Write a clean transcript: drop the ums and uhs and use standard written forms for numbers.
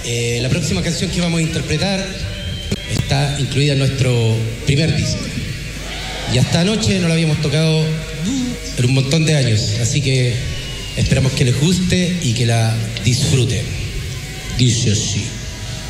La próxima canción que vamos a interpretar está incluida en nuestro primer disco. Y hasta anoche no la habíamos tocado en un montón de años, así que esperamos que les guste y que la disfruten. Dice así.